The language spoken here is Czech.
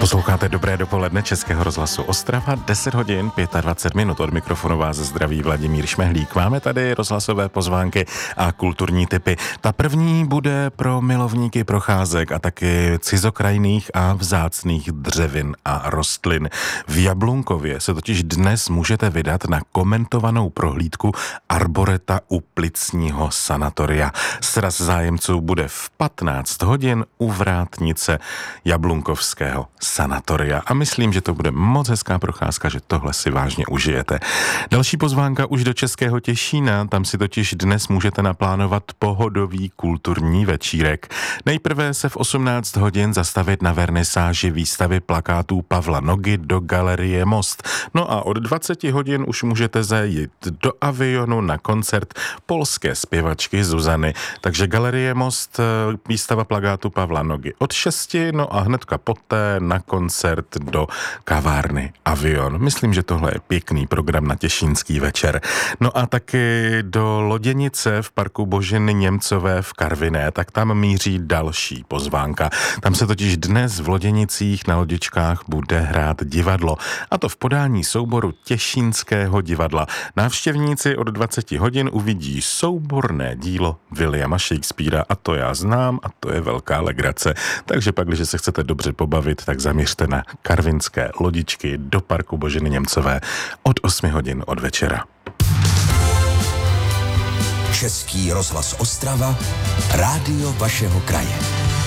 Posloucháte Dobré dopoledne Českého rozhlasu Ostrava, 10 hodin 25 minut. Od mikrofonu vás zdraví Vladimír Šmehlík. Máme tady rozhlasové pozvánky a kulturní tipy. Ta první bude pro milovníky procházek a taky cizokrajných a vzácných dřevin a rostlin. V Jablunkově se totiž dnes můžete vydat na komentovanou prohlídku arboreta u plicního sanatoria. Sraz zájemců bude v 15 hodin u vrátnice Jablunkovského sanatoria. A myslím, že to bude moc hezká procházka, že tohle si vážně užijete. Další pozvánka už do Českého Těšína, tam si totiž dnes můžete naplánovat pohodový kulturní večírek. Nejprve se v 18 hodin zastavit na vernisáži výstavy plakátů Pavla Nogy do Galerie Most. No a od 20 hodin už můžete zajít do Avionu na koncert polské zpěvačky Zuzany. Takže Galerie Most, výstava plakátů Pavla Nogy od 6, no a hnedka poté na koncert do kavárny Avion. Myslím, že tohle je pěkný program na těšínský večer. No a taky do Loděnice v parku Boženy Němcové v Karviné, tak tam míří další pozvánka. Tam se totiž dnes v Loděnicích na lodičkách bude hrát divadlo. A to v podání souboru Těšínského divadla. Návštěvníci od 20 hodin uvidí souborné dílo Williama Shakespearea a to já znám a to je velká legrace. Takže pak, když se chcete dobře pobavit, tak zaměřte na karvinské lodičky do parku Boženy Němcové od 8 hodin od večera. Český rozhlas Ostrava, rádio vašeho kraje.